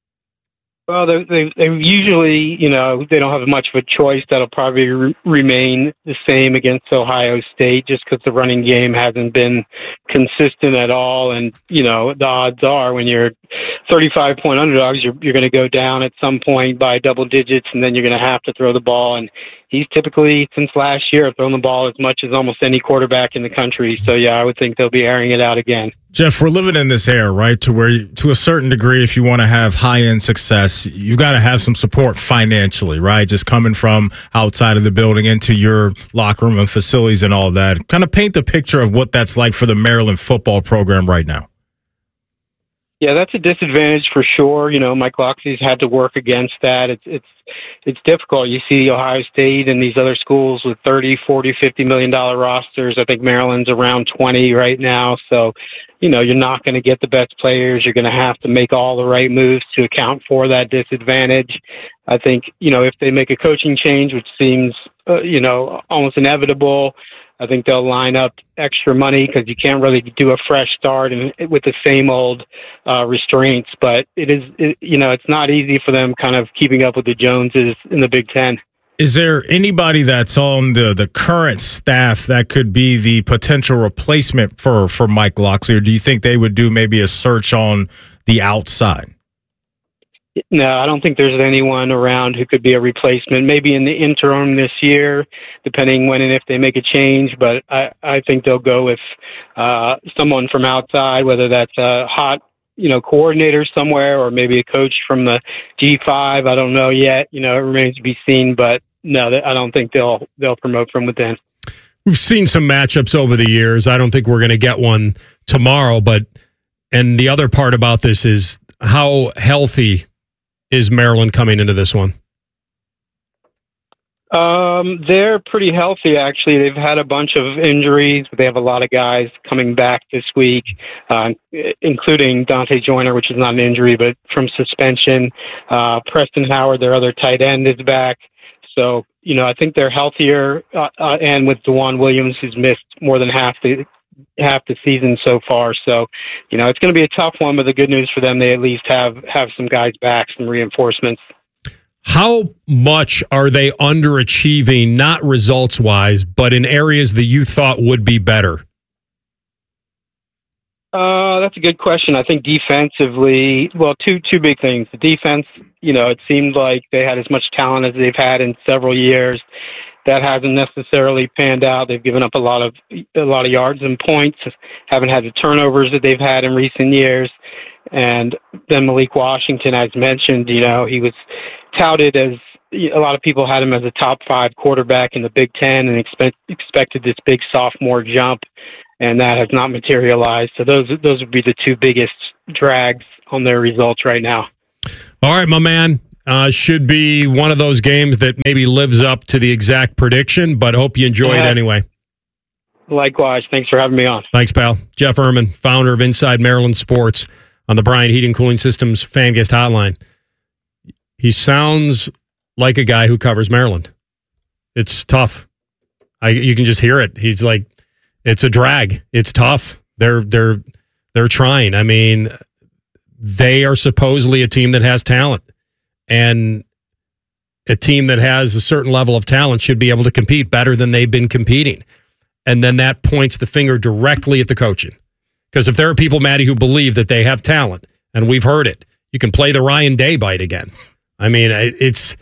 Well, they, they, they usually, you know, they don't have much of a choice. That'll probably re- remain the same against Ohio State just because the running game hasn't been consistent at all. And, you know, the odds are when you're thirty-five point underdogs, you're, you're going to go down at some point by double digits, and then you're going to have to throw the ball. And he's typically, since last year, thrown the ball as much as almost any quarterback in the country. So, yeah, I would think they'll be airing it out again. Jeff, we're living in this era, right, to where, you, to a certain degree, if you want to have high-end success, you've got to have some support financially, right? Just coming from outside of the building into your locker room and facilities and all that. Kind of paint the picture of what that's like for the Maryland football program right now. Yeah, that's a disadvantage for sure. You know, Mike Locksley's had to work against that. It's it's it's difficult. You see Ohio State and these other schools with thirty, forty, fifty million dollar rosters. I think Maryland's around twenty right now. So, you know, you're not going to get the best players. You're going to have to make all the right moves to account for that disadvantage. I think, you know, if they make a coaching change, which seems, uh, you know, almost inevitable, I think they'll line up extra money because you can't really do a fresh start and with the same old uh, restraints. But it is, it, you know, it's not easy for them kind of keeping up with the Joneses in the Big Ten. Is there anybody that's on the, the current staff that could be the potential replacement for, for Mike Locksley, or do you think they would do maybe a search on the outside? No, I don't think there's anyone around who could be a replacement. Maybe in the interim this year, depending when and if they make a change. But I, I think they'll go with uh, someone from outside, whether that's a hot, you know, coordinator somewhere or maybe a coach from the G five. I don't know yet. You know, it remains to be seen. But no, I don't think they'll they'll promote from within. We've seen some matchups over the years. I don't think we're going to get one tomorrow, but And the other part about this is how healthy is Maryland coming into this one? Um, they're pretty healthy, actually. They've had a bunch of injuries, but they have a lot of guys coming back this week, uh, including Dante Joyner, which is not an injury, but from suspension. Uh, Preston Howard, their other tight end, is back. So, you know, I think they're healthier. Uh, uh, and with DeJuan Williams, who's missed more than half the half the season so far. So, you know, it's going to be a tough one, but the good news for them, they at least have, have some guys back, some reinforcements. How much are they underachieving, not results-wise, but in areas that you thought would be better? Uh, that's a good question. I think defensively, well, two two big things. The defense, you know, it seemed like they had as much talent as they've had in several years. That hasn't necessarily panned out. They've given up a lot of a lot of yards and points, haven't had the turnovers that they've had in recent years. And then Malik Washington, as mentioned, you know, he was touted as, a lot of people had him as a top five quarterback in the Big Ten and expect, expected this big sophomore jump, and that has not materialized. So those those would be the two biggest drags on their results right now. All right, my man. Uh, should be one of those games that maybe lives up to the exact prediction, but hope you enjoy Yeah. it anyway. Likewise. Thanks for having me on. Thanks, pal. Jeff Erman, founder of Inside Maryland Sports on the Bryant Heating Cooling Systems Fan Guest Hotline. He sounds like a guy who covers Maryland. It's tough. I you can just hear it. He's like, it's a drag. It's tough. They're they're they're trying. I mean, they are supposedly a team that has talent, and a team that has a certain level of talent should be able to compete better than they've been competing. And then that points the finger directly at the coaching. Because if there are people, Maddie, who believe that they have talent, and we've heard it, you can play the Ryan Day bite again. I mean, it's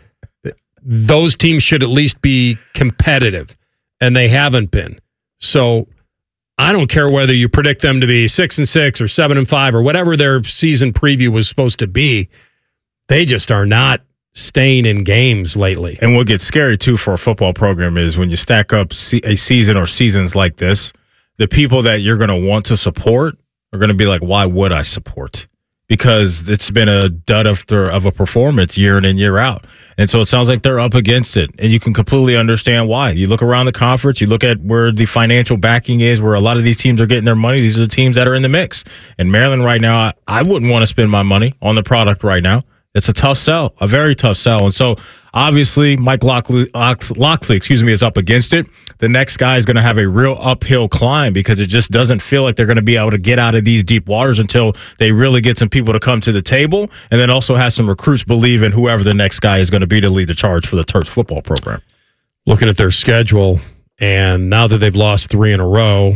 those teams should at least be competitive, and they haven't been. So I don't care whether you predict them to be six and six or seven and five or whatever their season preview was supposed to be. They just are not staying in games lately. And what gets scary, too, for a football program is when you stack up a season or seasons like this, the people that you're going to want to support are going to be like, why would I support? Because it's been a dud after of a performance year in and year out. And so it sounds like they're up against it. And you can completely understand why. You look around the conference, you look at where the financial backing is, where a lot of these teams are getting their money. These are the teams that are in the mix. And Maryland right now, I, I wouldn't want to spend my money on the product right now. It's a tough sell, a very tough sell. And so obviously Mike Locksley, Locksley excuse me, is up against it. The next guy is going to have a real uphill climb because it just doesn't feel like they're going to be able to get out of these deep waters until they really get some people to come to the table, and then also have some recruits believe in whoever the next guy is going to be to lead the charge for the Terps football program. Looking at their schedule, and now that they've lost three in a row,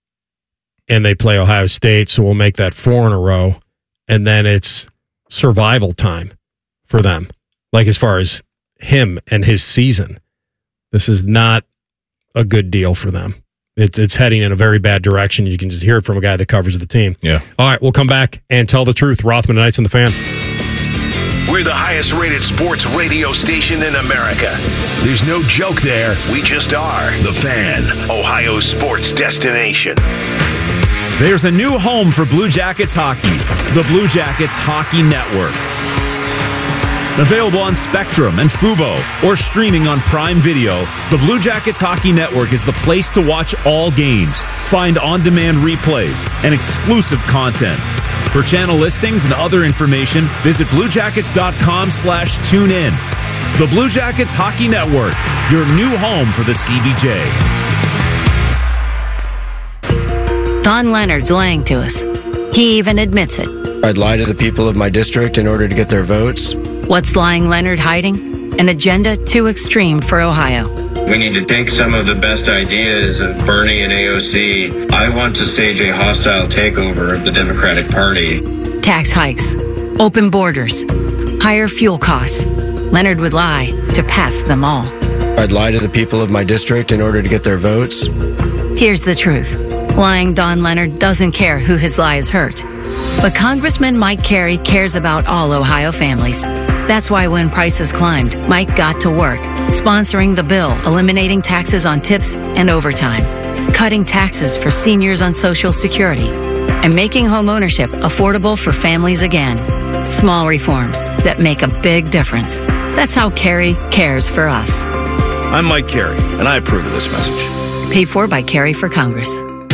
and they play Ohio State, so we'll make that four in a row, and then it's survival time for them. Like as far as him and his season, this is not a good deal for them. It's it's heading in a very bad direction. You can just hear it from a guy that covers the team. Yeah. All right, we'll come back and tell the truth. Rothman and Knights on the Fan. We're the highest rated sports radio station in America. There's no joke there. We just are. The Fan, Ohio's sports destination. There's a new home for Blue Jackets hockey, the Blue Jackets Hockey Network. Available on Spectrum and Fubo or streaming on Prime Video, the Blue Jackets Hockey Network is the place to watch all games, find on-demand replays, and exclusive content. For channel listings and other information, visit bluejackets.com slash tune in. The Blue Jackets Hockey Network, your new home for the C B J. Don Leonard's lying to us. He even admits it. I'd lie to the people of my district in order to get their votes. What's lying Leonard hiding? An agenda too extreme for Ohio. We need to take some of the best ideas of Bernie and A O C. I want to stage a hostile takeover of the Democratic Party. Tax hikes, open borders, higher fuel costs. Leonard would lie to pass them all. I'd lie to the people of my district in order to get their votes. Here's the truth. Lying Don Leonard doesn't care who his lies hurt. But Congressman Mike Carey cares about all Ohio families. That's why when prices climbed, Mike got to work, sponsoring the bill eliminating taxes on tips and overtime, cutting taxes for seniors on Social Security, and making home ownership affordable for families again. Small reforms that make a big difference. That's how Carey cares for us. I'm Mike Carey, and I approve of this message. Paid for by Carey for Congress.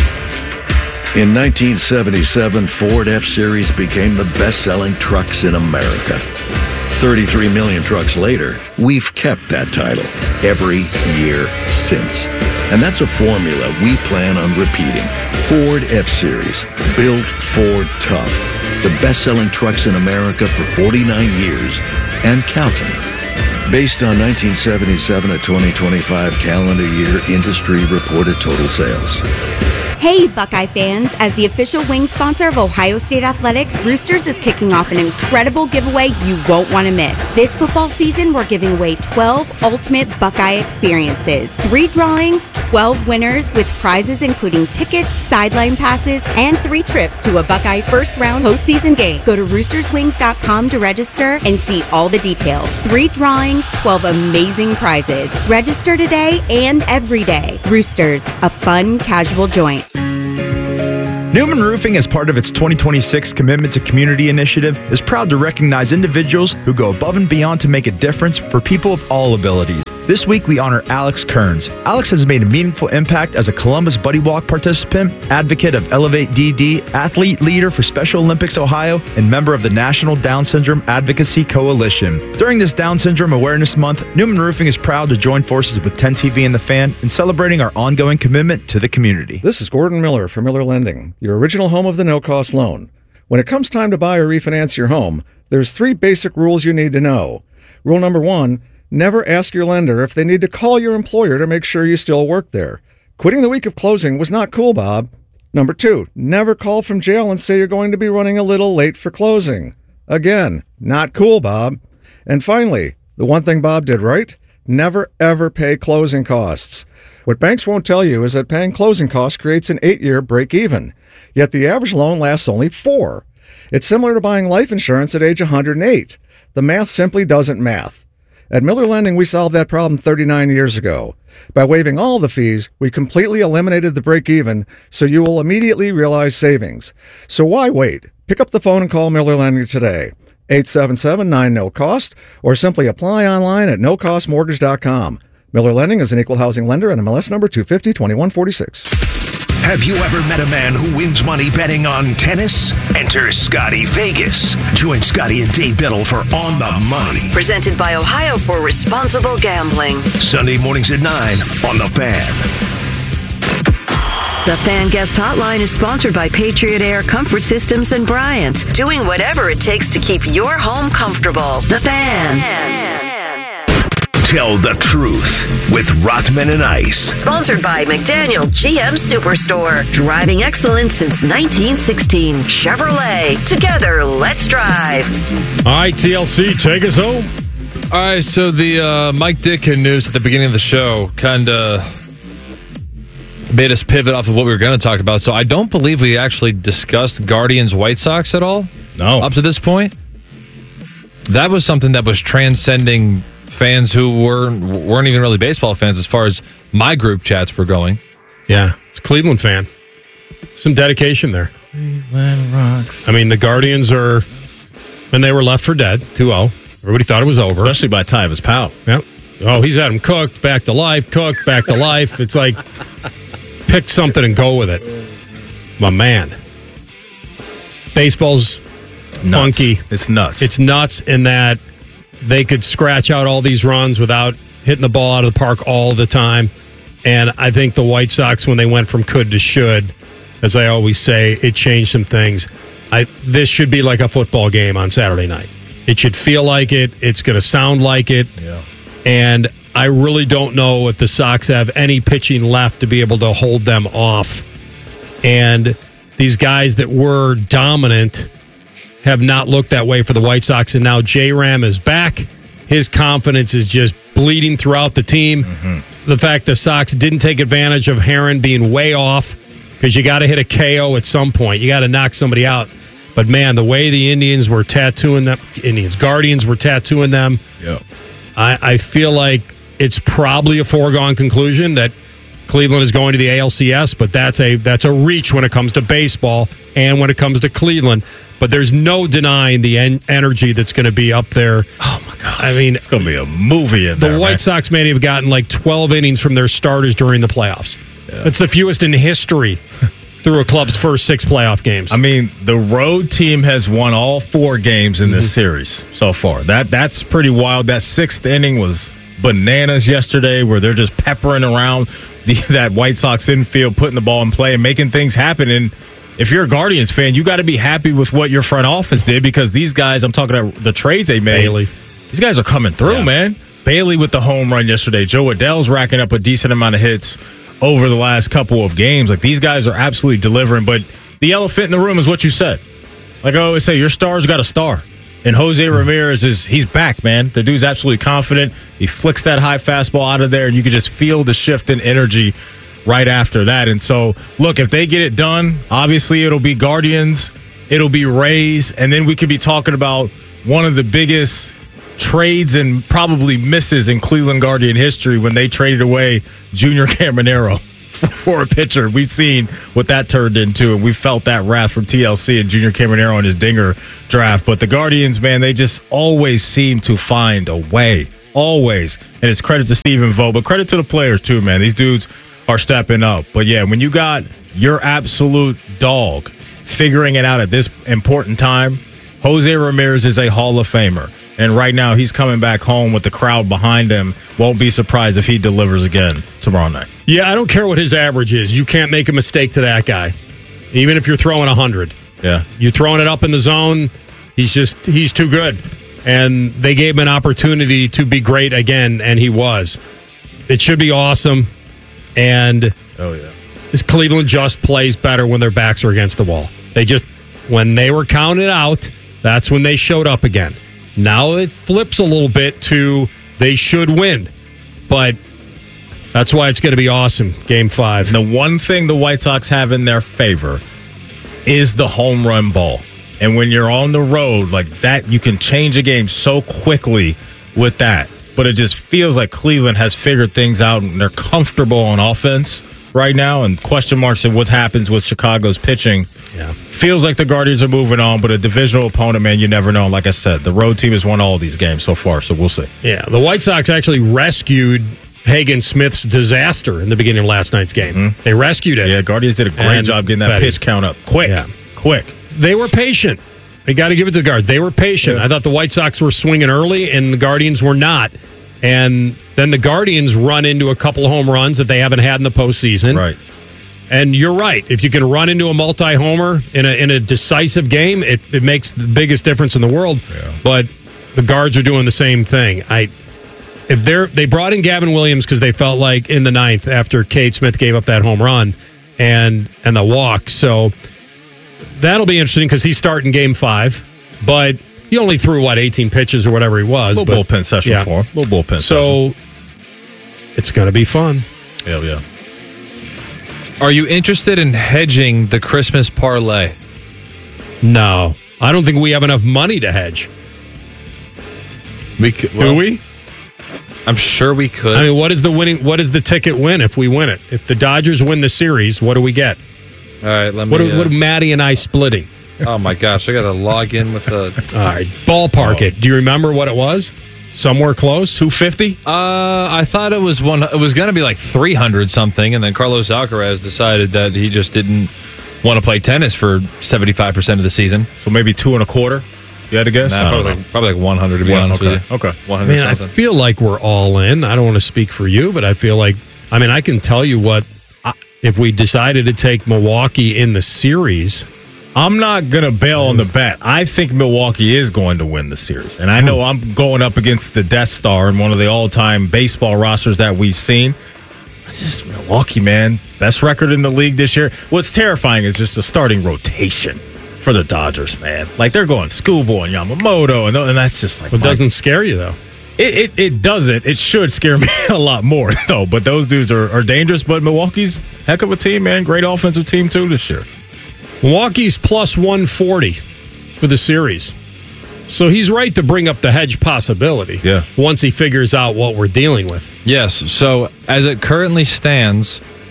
In nineteen seventy-seven, Ford F-Series became the best-selling trucks in America. thirty-three million trucks later, we've kept that title every year since. And that's a formula we plan on repeating. Ford F-Series, built Ford tough. The best-selling trucks in America for forty-nine years and counting. Based on nineteen seventy-seven to twenty twenty-five calendar year industry reported total sales. Hey, Buckeye fans. As the official wing sponsor of Ohio State Athletics, Roosters is kicking off an incredible giveaway you won't want to miss. This football season, we're giving away twelve ultimate Buckeye experiences. Three drawings, twelve winners with prizes including tickets, sideline passes, and three trips to a Buckeye first-round postseason game. Go to roosters wings dot com to register and see all the details. Three drawings, twelve amazing prizes. Register today and every day. Roosters, a fun, casual joint. Newman Roofing, as part of its twenty twenty-six Commitment to Community initiative, is proud to recognize individuals who go above and beyond to make a difference for people of all abilities. This week, we honor Alex Kearns. Alex has made a meaningful impact as a Columbus Buddy Walk participant, advocate of Elevate D D, athlete leader for Special Olympics Ohio, and member of the National Down Syndrome Advocacy Coalition. During this Down Syndrome Awareness Month, Newman Roofing is proud to join forces with ten T V and The Fan in celebrating our ongoing commitment to the community. This is Gordon Miller from Miller Lending, your original home of the no-cost loan. When it comes time to buy or refinance your home, there's three basic rules you need to know. Rule number one, never ask your lender if they need to call your employer to make sure you still work there. Quitting the week of closing was not cool, Bob. Number two, never call from jail and say you're going to be running a little late for closing. Again, not cool, Bob. And finally, the one thing Bob did right, never ever pay closing costs. What banks won't tell you is that paying closing costs creates an eight-year break-even, yet the average loan lasts only four. It's similar to buying life insurance at age one hundred eight. The math simply doesn't math. At Miller Lending, we solved that problem thirty-nine years ago. By waiving all the fees, we completely eliminated the break-even, so you will immediately realize savings. So why wait? Pick up the phone and call Miller Lending today. eight seven seven, nine, no cost, or simply apply online at no cost mortgage dot com. Miller Lending is an equal housing lender and M L S number two fifty, twenty-one forty-six. Have you ever met a man who wins money betting on tennis? Enter Scotty Vegas. Join Scotty and Dave Biddle for On the Money. Presented by Ohio for Responsible Gambling. Sunday mornings at nine on The Fan. The Fan Guest Hotline is sponsored by Patriot Air Comfort Systems in Bryant. Doing whatever it takes to keep your home comfortable. The Fan. Tell the Truth with Rothman and Ice. Sponsored by McDaniel G M Superstore. Driving excellence since nineteen sixteen. Chevrolet. Together, let's drive. All right, T L C, take us home. All right, so the uh, Mike Ditka news at the beginning of the show kind of made us pivot off of what we were going to talk about. So I don't believe we actually discussed Guardians White Sox at all. No. Up to this point. That was something that was transcending fans who were, weren't even really baseball fans as far as my group chats were going. Yeah, it's a Cleveland fan. Some dedication there. Cleveland rocks. I mean, the Guardians are, when they were left for dead, two oh. Everybody thought it was over. Especially by Tyvis Powell. Yep. Oh, he's had him cooked, back to life, cooked, back to life. It's like, pick something and go with it. My man. Baseball's nuts. funky. It's nuts. It's nuts in that they could scratch out all these runs without hitting the ball out of the park all the time. And I think the White Sox, when they went from could to should, as I always say, it changed some things. I, this should be like a football game on Saturday night. It should feel like it. It's going to sound like it. Yeah. And I really don't know if the Sox have any pitching left to be able to hold them off. And these guys that were dominant have not looked that way for the White Sox. And now J-Ram is back. His confidence is just bleeding throughout the team. Mm-hmm. The fact the Sox didn't take advantage of Herron being way off, because you got to hit a K O at some point. You got to knock somebody out. But, man, the way the Indians were tattooing them, Indians, Guardians were tattooing them, yep. I, I feel like it's probably a foregone conclusion that Cleveland is going to the A L C S, but that's a that's a reach when it comes to baseball and when it comes to Cleveland. But there's no denying the en- energy that's going to be up there. Oh, my God. I mean, it's going to be a movie in the there, White man. Sox may have gotten like twelve innings from their starters during the playoffs. Yeah. That's the fewest in history through a club's first six playoff games. I mean, the road team has won all four games in this mm-hmm. series so far. That That's pretty wild. That sixth inning was bananas yesterday where they're just peppering around the, that White Sox infield, putting the ball in play and making things happen. And if you're a Guardians fan, you got to be happy with what your front office did because these guys, I'm talking about the trades they made. Bailey. These guys are coming through, yeah. man. Bailey with the home run yesterday. Joe Adell's racking up a decent amount of hits over the last couple of games. Like, these guys are absolutely delivering. But the elephant in the room is what you said. Like I always say, your star's got a star. And Jose Ramirez, is he's back, man. The dude's absolutely confident. He flicks that high fastball out of there, and you can just feel the shift in energy right after that. And so, look, if they get it done, obviously it'll be Guardians, it'll be Rays, and then we could be talking about one of the biggest trades and probably misses in Cleveland Guardian history when they traded away Junior Caminero for a pitcher. We've seen what that turned into, and we felt that wrath from T L C and Junior Caminero in his dinger draft. But the Guardians, man, they just always seem to find a way. Always. And it's credit to Stephen Vogt, but credit to the players too, man. These dudes are stepping up. But yeah, when you got your absolute dog figuring it out at this important time, Jose Ramirez is a Hall of Famer. And right now, he's coming back home with the crowd behind him. Won't be surprised if he delivers again tomorrow night. Yeah, I don't care what his average is. You can't make a mistake to that guy, even if you're throwing one hundred. Yeah. You're throwing it up in the zone. He's just, he's too good. And they gave him an opportunity to be great again, and he was. It should be awesome. And oh yeah, this Cleveland just plays better when their backs are against the wall. They just, when they were counted out, that's when they showed up again. Now it flips a little bit to they should win, but that's why it's going to be awesome. Game five. The one thing the White Sox have in their favor is the home run ball. And when you're on the road like that, you can change a game so quickly with that. But it just feels like Cleveland has figured things out and they're comfortable on offense right now. And question marks of what happens with Chicago's pitching. Yeah. Feels like the Guardians are moving on, but a divisional opponent, man, you never know. Like I said, the road team has won all these games so far, so we'll see. Yeah, the White Sox actually rescued Hagen Smith's disaster in the beginning of last night's game. Mm-hmm. They rescued it. Yeah, Guardians did a great and job getting that Petty. pitch count up. Quick, yeah. quick. They were patient. They got to give it to the Guards. They were patient. Yeah. I thought the White Sox were swinging early, and the Guardians were not. And then the Guardians run into a couple of home runs that they haven't had in the postseason. Right. And you're right. If you can run into a multi-homer in a in a decisive game, it, it makes the biggest difference in the world. Yeah. But the Guards are doing the same thing. I if they're they brought in Gavin Williams because they felt like in the ninth after Cade Smith gave up that home run and and the walk. So that'll be interesting because he's starting game five. But he only threw what eighteen pitches or whatever he was. A little but, bullpen session yeah. for him. A little bullpen so, session. So it's going to be fun. Yeah, yeah. Are you interested in hedging the Christmas parlay? No. I don't think we have enough money to hedge. We could, well, Do we? I'm sure we could. I mean, what is the winning? What is the ticket win if we win it? If the Dodgers win the series, what do we get? All right, let me. What are, uh, what are Maddie and I splitting? Oh my gosh, I got to log in with the. All right, ballpark oh. it. Do you remember what it was? Somewhere close, two fifty. Uh, I thought it was one. It was going to be like three hundred something, and then Carlos Alcaraz decided that he just didn't want to play tennis for seventy five percent of the season. So maybe two and a quarter. You had to guess? Nah, probably, like, probably like one hundred to be one, honest okay. with you. Okay, one hundred. Man, something. I feel like we're all in. I don't want to speak for you, but I feel like I mean I can tell you what if we decided to take Milwaukee in the series. I'm not going to bail on the bet. I think Milwaukee is going to win the series. And I know I'm going up against the Death Star in one of the all-time baseball rosters that we've seen. I just, Milwaukee, man, best record in the league this year. What's terrifying is just the starting rotation for the Dodgers, man. Like, they're going Schoolboy and Yamamoto, and, and that's just like... It doesn't scare you, though. It, it it doesn't. It should scare me a lot more, though. But those dudes are, are dangerous. But Milwaukee's heck of a team, man. Great offensive team, too, this year. Milwaukee's plus one forty for the series. So he's right to bring up the hedge possibility. Yeah. Once he figures out what we're dealing with. Yes. So as it currently stands,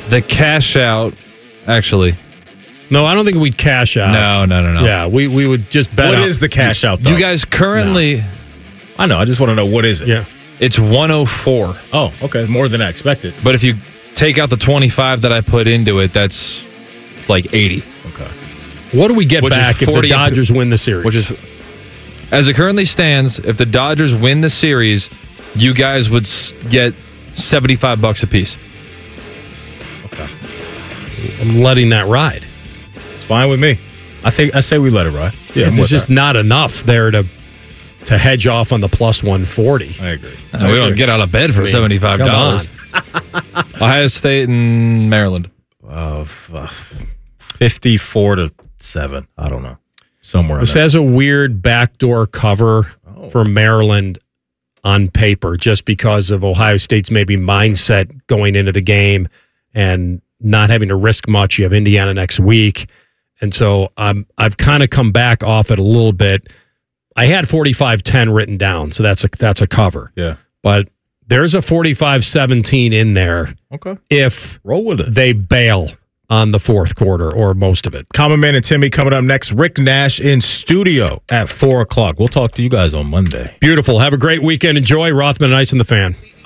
The cash out, actually. No, I don't think we'd cash out. No, no, no, no. Yeah, we, we would just bet. What on, is the cash out, though? You guys currently... No. I know. I just want to know what is it. Yeah. It's one oh four. Oh, okay. More than I expected. But if you take out the twenty-five that I put into it, that's like eighty. Okay. What do we get Which is back if the forty Dodgers win the series? Which is, as it currently stands, if the Dodgers win the series, you guys would s- get seventy-five bucks a piece. Okay. I'm letting that ride. It's fine with me. I think I say we let it ride. Yeah, I'm it's with just that. not enough there to to hedge off on the plus one forty. I agree. Uh, we don't get out of bed for I mean, seventy-five dollars. Ohio State and Maryland. Uh, fifty-four to seven. I don't know. Somewhere. This in there. has a weird backdoor cover Oh. for Maryland on paper, just because of Ohio State's maybe mindset going into the game and not having to risk much. You have Indiana next week. And so um, I've kind of come back off it a little bit. I had forty-five ten written down, so that's a that's a cover. Yeah. But there's a forty-five seventeen in there. Okay. If roll with it, they bail on the fourth quarter or most of it. Common Man and Timmy coming up next. Rick Nash in studio at four o'clock. We'll talk to you guys on Monday. Beautiful. Have a great weekend. Enjoy. Rothman and Ice and the Fan.